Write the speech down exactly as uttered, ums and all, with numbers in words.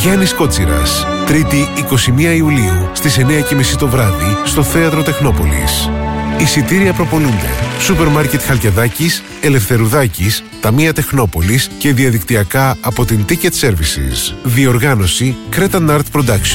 Γιάννης Κότσιρας. Τρίτη εικοστή πρώτη Ιουλίου στις εννιά και μισή το βράδυ στο Θέατρο Τεχνόπολης. Εισιτήρια προπολούνται. Σούπερ Μάρκετ Χαλκιδάκης, Ελευθερουδάκης, Ταμεία Τεχνόπολης και διαδικτυακά από την Ticket Services. Διοργάνωση Cretan Art Production.